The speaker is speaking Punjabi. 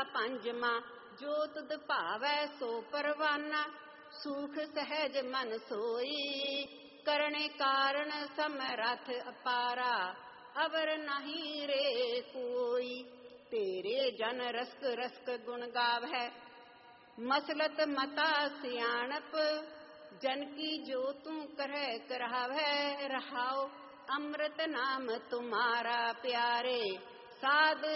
ਪੰਜਵਾਂ, ਜੋ ਤੁਧ ਭਾਵੈ ਸੋ ਪਰਵਾਨਾ। ਸੂਖ ਸਹਿਜ ਮਨ ਸੋਈ, ਕਰਣੇ ਕਾਰਨ ਸਮਰਥ ਅਪਾਰਾ। ਅਵਰ ਨਹੀਂ ਰੇ ਕੋਈ, ਤੇਰੇ ਜਨ ਰਸਕ ਰਸਕ ਗੁਣ ਗਾਵੈ। ਮਸਲਤ ਮਤਾ ਸਿਆਣਪ, ਜਨ ਕੀ ਜੋ ਤੂੰ ਕਰਹਿ ਕਰਾਵੈ। ਰਹਾਉ ਅੰਮ੍ਰਿਤ ਨਾਮ ਤੁਮਾਰਾ ਪਿਆਰੇ, ਸਾਧ